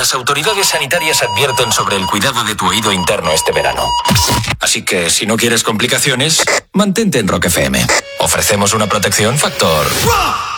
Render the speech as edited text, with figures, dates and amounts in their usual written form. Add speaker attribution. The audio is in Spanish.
Speaker 1: Las autoridades sanitarias advierten sobre el cuidado de tu oído interno este verano. Así que, si no quieres complicaciones, mantente en Rock FM. Ofrecemos una protección factor